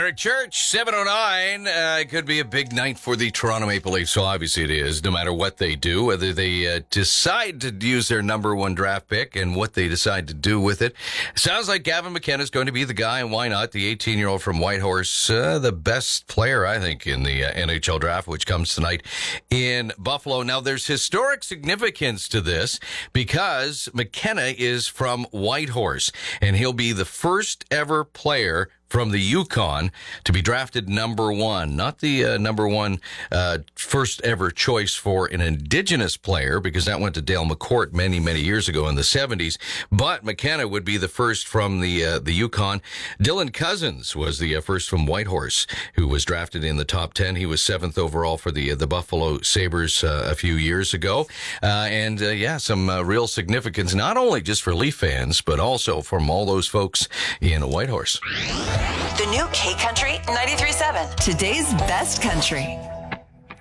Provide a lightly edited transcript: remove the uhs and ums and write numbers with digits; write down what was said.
Eric Church, 7:09. It could be a big night for the Toronto Maple Leafs. So obviously it is, no matter what they do, whether they decide to use their number one draft pick and what they decide to do with it. Sounds like Gavin McKenna is going to be the guy, and why not? The 18-year-old from Whitehorse, the best player, I think, in the NHL draft, which comes tonight in Buffalo. Now, there's historic significance to this because McKenna is from Whitehorse, and he'll be the first ever player from the Yukon to be drafted number one, not the number one first ever choice for an Indigenous player, because that went to Dale McCourt many, many years ago in the 70s. But McKenna would be the first from the Yukon. Dylan Cousins was the first from Whitehorse, who was drafted in the top 10. He was 7th overall for the Buffalo Sabres a few years ago. Some real significance, not only just for Leaf fans, but also from all those folks in Whitehorse. The new K Country 93.7. Today's best country.